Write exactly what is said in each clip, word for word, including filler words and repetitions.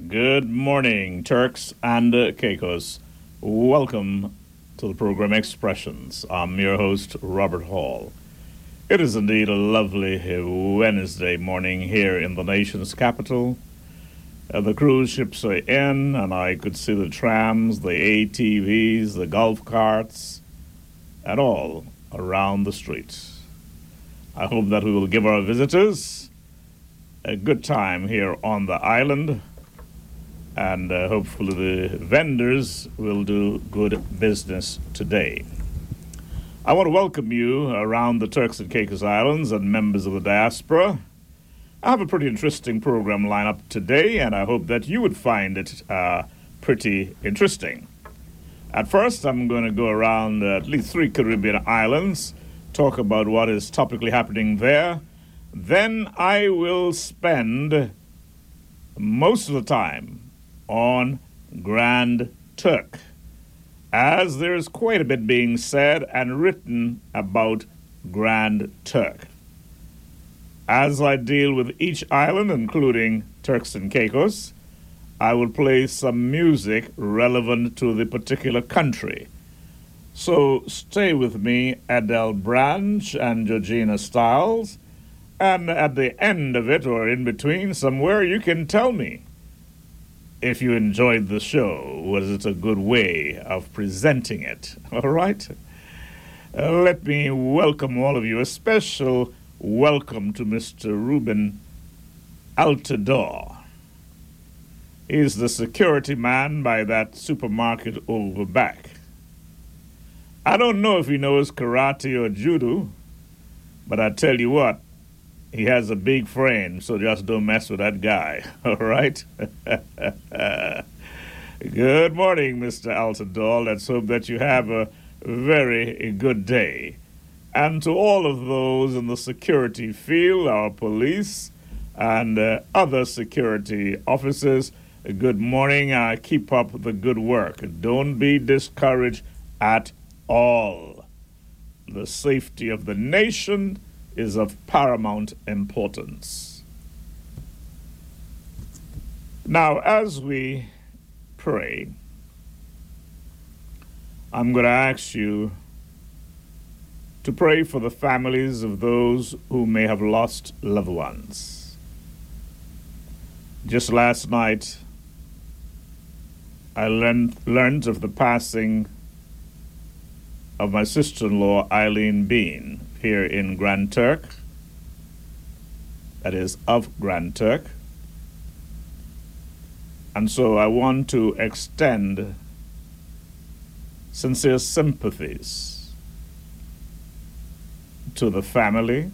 Good morning, Turks and uh, Caicos. Welcome to the program Expressions. I'm your host, Robert Hall. It is indeed a lovely Wednesday morning here in the nation's capital. Uh, the cruise ships are in, and I could see the trams, the A T Vs, the golf carts, and all around the streets. I hope that we will give our visitors a good time here on the island, and uh, hopefully the vendors will do good business today. I want to welcome you around the Turks and Caicos Islands and members of the diaspora. I have a pretty interesting program lineup today, and I hope that you would find it uh, pretty interesting. At first, I'm going to go around uh, at least three Caribbean islands, talk about what is topically happening there. Then I will spend most of the time on Grand Turk, as there is quite a bit being said and written about Grand Turk. As I deal with each island, including Turks and Caicos, I will play some music relevant to the particular country. So stay with me, Adele Branch and Georgina Stiles, and at the end of it, or in between somewhere, you can tell me if you enjoyed the show. Was it a good way of presenting it? All right? Uh, let me welcome all of you. A special welcome to Mister Ruben Altador. He's the security man by that supermarket over back. I don't know if he knows karate or judo, but I tell you what, he has a big frame, so just don't mess with that guy, all right? Good morning, Mister Altador. Let's hope that you have a very good day. And to all of those in the security field, our police and uh, other security officers, good morning. Uh, keep up the good work. Don't be discouraged at all. The safety of the nation is of paramount importance. Now, as we pray, I'm going to ask you to pray for the families of those who may have lost loved ones. Just last night, I learned, learned of the passing of my sister-in-law, Eileen Bean, here in Grand Turk, that is, of Grand Turk. And so I want to extend sincere sympathies to the family,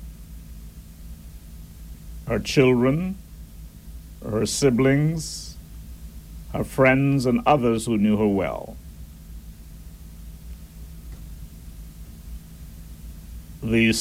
her children, her siblings, her friends, and others who knew her well. The